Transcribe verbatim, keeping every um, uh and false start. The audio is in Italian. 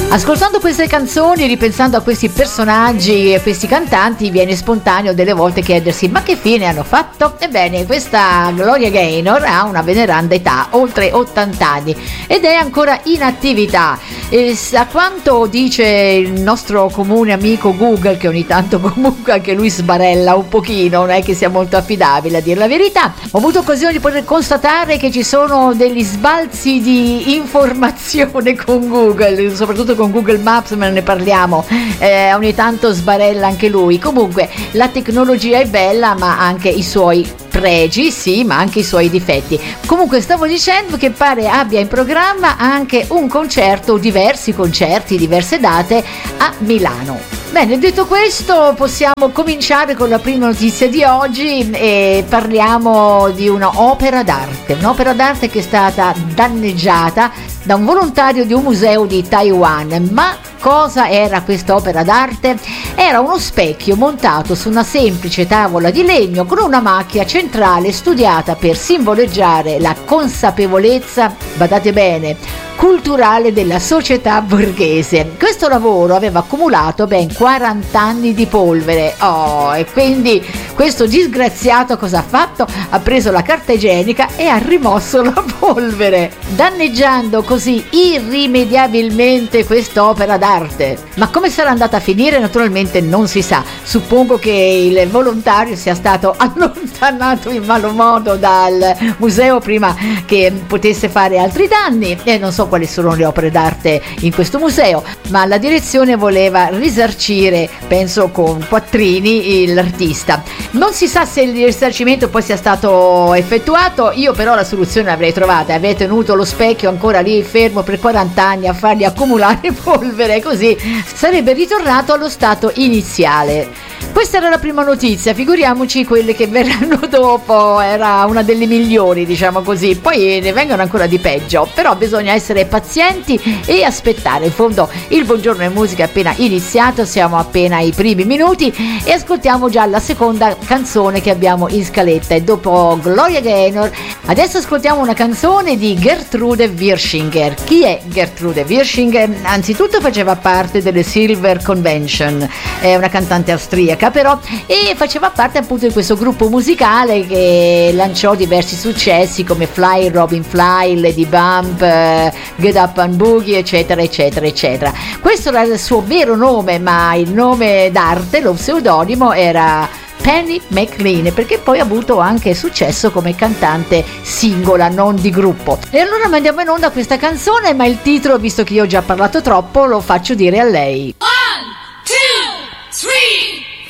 Ascoltando queste canzoni, ripensando a questi personaggi e questi cantanti, viene spontaneo delle volte chiedersi: ma che fine hanno fatto? Ebbene, questa Gloria Gaynor ha una veneranda età, oltre ottanta anni, ed è ancora in attività. E a quanto dice il nostro comune amico Google, che ogni tanto comunque anche lui sbarella un pochino, non è che sia molto affidabile a dire la verità, ho avuto occasione di poter constatare che ci sono degli sbalzi di informazione con Google, soprattutto con Google Maps, ma ne parliamo, eh, ogni tanto sbarella anche lui. Comunque la tecnologia è bella, ma anche i suoi pregi, sì, ma anche i suoi difetti. Comunque stavo dicendo che pare abbia in programma anche un concerto, diversi concerti, diverse date a Milano. Bene, detto questo, possiamo cominciare con la prima notizia di oggi e parliamo di un'opera d'arte, un'opera d'arte che è stata danneggiata da un volontario di un museo di Taiwan. Ma cosa era questa opera d'arte? Era uno specchio montato su una semplice tavola di legno con una macchia centrale studiata per simboleggiare la consapevolezza, badate bene, culturale della società borghese. Questo lavoro aveva accumulato ben quaranta anni di polvere. Oh, e quindi questo disgraziato cosa ha fatto? Ha preso la carta igienica e ha rimosso la polvere, danneggiando così irrimediabilmente quest'opera d'arte. Ma come sarà andata a finire? Naturalmente non si sa. Suppongo che il volontario sia stato allontanato in malo modo dal museo prima che potesse fare altri danni, e non so quali sono le opere d'arte in questo museo, ma la direzione voleva risarcire, penso con quattrini, l'artista. Non si sa se il risarcimento poi sia stato effettuato. Io però la soluzione l'avrei trovata: avrei tenuto lo specchio ancora lì fermo per quaranta anni a fargli accumulare polvere, così sarebbe ritornato allo stato iniziale. Questa era la prima notizia, figuriamoci quelle che verranno dopo. Era una delle migliori, diciamo così, poi ne vengono ancora di peggio, però bisogna essere pazienti e aspettare. In fondo il Buongiorno e Musica è appena iniziato, siamo appena ai primi minuti e ascoltiamo già la seconda canzone che abbiamo in scaletta, e dopo Gloria Gaynor adesso ascoltiamo una canzone di Gertrude Wirschinger. Chi è Gertrude Wirschinger? Anzitutto faceva parte delle Silver Convention, è una cantante austriaca però, e faceva parte appunto di questo gruppo musicale che lanciò diversi successi come Fly Robin Fly, Lady Bump, uh, Get Up and Boogie, eccetera eccetera eccetera. Questo era il suo vero nome, ma il nome d'arte, lo pseudonimo, era Penny McLean, perché poi ha avuto anche successo come cantante singola, non di gruppo. E allora mandiamo in onda questa canzone, ma il titolo, visto che io ho già parlato troppo, lo faccio dire a lei.